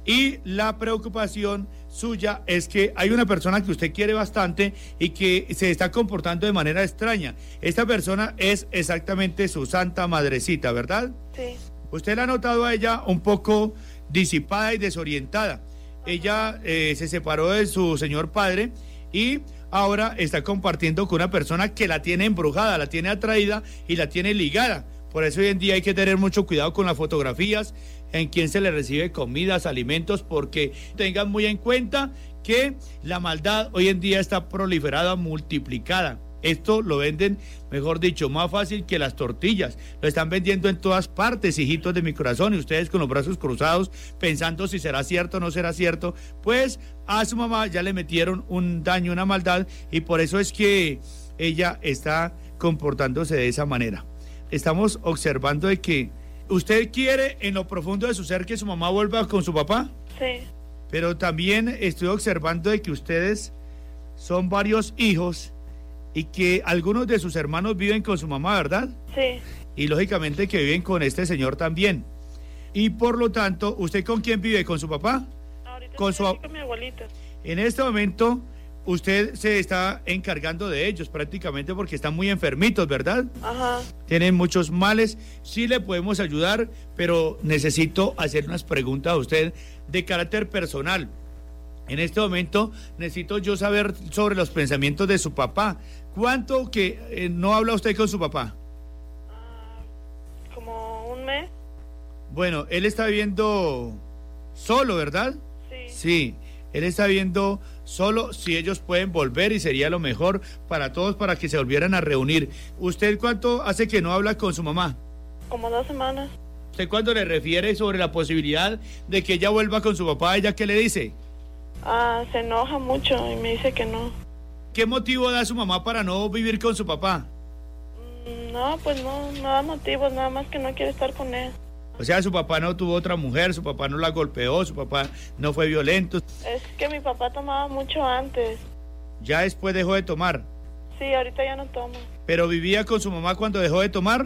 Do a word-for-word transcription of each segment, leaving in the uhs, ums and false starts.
Y la preocupación suya es que hay una persona que usted quiere bastante y que se está comportando de manera extraña. Esta persona es exactamente su santa madrecita, ¿verdad? Sí. Usted la ha notado a ella un poco disipada y desorientada. Ella eh, se separó de su señor padre y ahora está compartiendo con una persona que la tiene embrujada, la tiene atraída y la tiene ligada. Por eso hoy en día hay que tener mucho cuidado con las fotografías, en quién se le recibe comidas, alimentos, porque tengan muy en cuenta que la maldad hoy en día está proliferada, multiplicada. Esto lo venden, mejor dicho, más fácil que las tortillas. Lo están vendiendo en todas partes, hijitos de mi corazón, y ustedes con los brazos cruzados, pensando si será cierto o no será cierto, pues a su mamá ya le metieron un daño, una maldad, y por eso es que ella está comportándose de esa manera. Estamos observando de que usted quiere en lo profundo de su ser que su mamá vuelva con su papá. Sí. Pero también estoy observando de que ustedes son varios hijos y que algunos de sus hermanos viven con su mamá, ¿verdad? Sí. Y lógicamente que viven con este señor también. Y por lo tanto, ¿usted con quién vive? ¿Con su papá? Ahorita Con estoy su aquí con mi abuelita. En este momento usted se está encargando de ellos prácticamente porque están muy enfermitos, ¿verdad? Ajá. Tienen muchos males. Sí le podemos ayudar, pero necesito hacer unas preguntas a usted de carácter personal. En este momento necesito yo saber sobre los pensamientos de su papá. ¿Cuánto que eh, no habla usted con su papá? Uh, como un mes. Bueno, él está viviendo solo, ¿verdad? Sí. Sí, él está viviendo solo. Si ellos pueden volver y sería lo mejor para todos para que se volvieran a reunir. ¿Usted cuánto hace que no habla con su mamá? Como dos semanas. ¿Usted cuando le refiere sobre la posibilidad de que ella vuelva con su papá, ella qué le dice? Ah, se enoja mucho y me dice que no. ¿Qué motivo da su mamá para no vivir con su papá? Mm, No, pues no, no da motivos, nada más que no quiere estar con él. O sea, su papá no tuvo otra mujer, su papá no la golpeó, su papá no fue violento. Es que mi papá tomaba mucho antes. Ya después dejó de tomar. Sí, ahorita ya no toma. ¿Pero vivía con su mamá cuando dejó de tomar?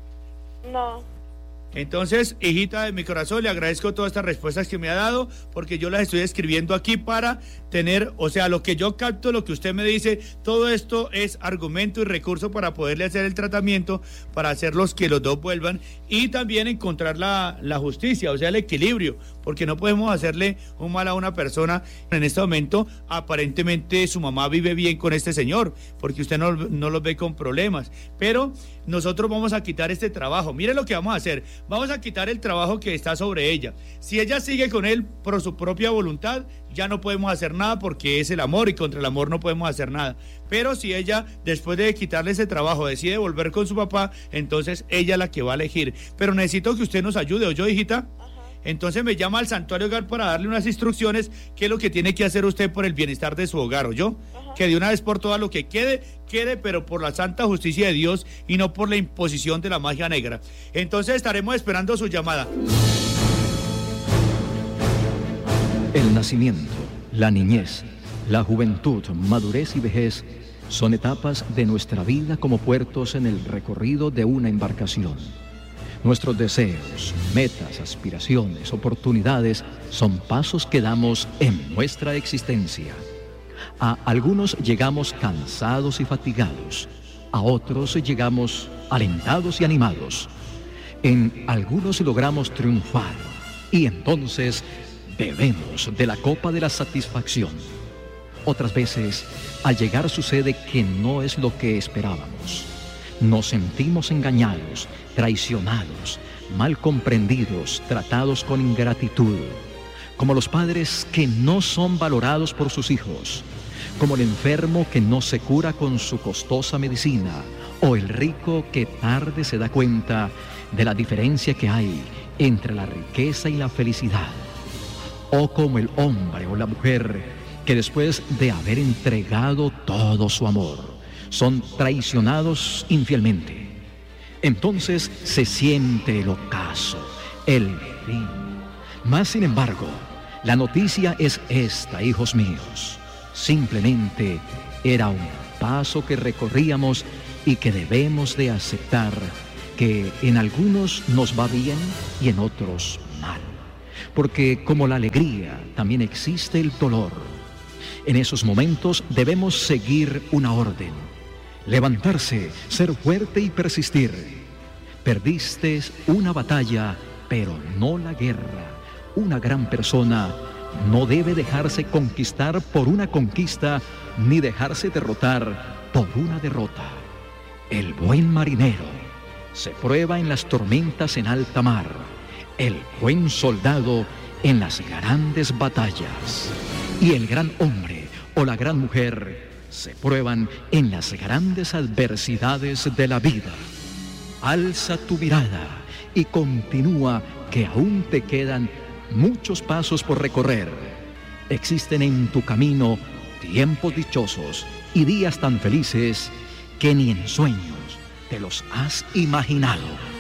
No. Entonces, hijita de mi corazón, le agradezco todas estas respuestas que me ha dado, porque yo las estoy escribiendo aquí para tener, o sea, lo que yo capto, lo que usted me dice, todo esto es argumento y recurso para poderle hacer el tratamiento, para hacerlos que los dos vuelvan y también encontrar la, la justicia, o sea, el equilibrio, porque no podemos hacerle un mal a una persona. En este momento, aparentemente su mamá vive bien con este señor, porque usted no, no los ve con problemas, pero nosotros vamos a quitar este trabajo. Mire lo que vamos a hacer. Vamos a quitar el trabajo que está sobre ella. Si ella sigue con él por su propia voluntad, ya no podemos hacer nada porque es el amor y contra el amor no podemos hacer nada. Pero si ella, después de quitarle ese trabajo, decide volver con su papá, entonces ella es la que va a elegir. Pero necesito que usted nos ayude, ¿oyó, hijita? Ajá. Entonces me llama al Santuario Hogar para darle unas instrucciones, qué es lo que tiene que hacer usted por el bienestar de su hogar, ¿oyó? Ajá. Que de una vez por todas lo que quede, quede, pero por la santa justicia de Dios y no por la imposición de la magia negra. Entonces estaremos esperando su llamada. El nacimiento, la niñez, la juventud, madurez y vejez son etapas de nuestra vida como puertos en el recorrido de una embarcación. Nuestros deseos, metas, aspiraciones, oportunidades son pasos que damos en nuestra existencia. A algunos llegamos cansados y fatigados, a otros llegamos alentados y animados. En algunos logramos triunfar y entonces bebemos de la copa de la satisfacción. Otras veces, al llegar sucede que no es lo que esperábamos. Nos sentimos engañados, traicionados, mal comprendidos, tratados con ingratitud, como los padres que no son valorados por sus hijos, como el enfermo que no se cura con su costosa medicina, o el rico que tarde se da cuenta de la diferencia que hay entre la riqueza y la felicidad, o como el hombre o la mujer que después de haber entregado todo su amor, son traicionados infielmente. Entonces se siente el ocaso, el fin. Mas, sin embargo, la noticia es esta, hijos míos. Simplemente era un paso que recorríamos y que debemos de aceptar que en algunos nos va bien y en otros mal. porque como la alegría también existe el dolor. En esos momentos debemos seguir una orden, levantarse, ser fuerte y persistir. Perdiste una batalla, pero no la guerra. Una gran persona no debe dejarse conquistar por una conquista, ni dejarse derrotar por una derrota. El buen marinero se prueba en las tormentas en alta mar. El buen soldado en las grandes batallas. Y el gran hombre o la gran mujer se prueban en las grandes adversidades de la vida. Alza tu mirada y continúa, que aún te quedan muchos pasos por recorrer. Existen en tu camino tiempos dichosos y días tan felices que ni en sueños te los has imaginado.